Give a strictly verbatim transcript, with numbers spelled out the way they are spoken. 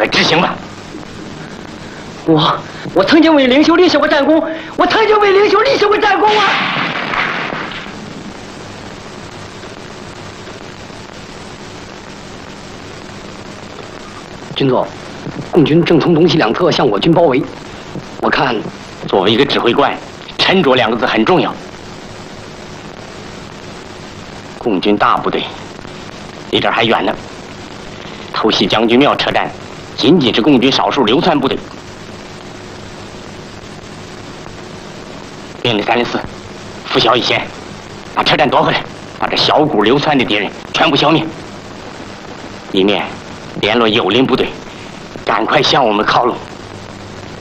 快执行吧！ 我我曾经为领袖立下过战功，我曾经为领袖立下过战功啊！军座，共军正从东西两侧向我军包围，我看， 作为一个指挥官，沉着两个字很重要。共军大部队离这儿还远呢，偷袭将军庙车站，仅仅是共军少数流窜部队。命令三零四，拂晓以前，把车站夺回来，把这小股流窜的敌人全部消灭。一面联络友邻部队，赶快向我们靠拢。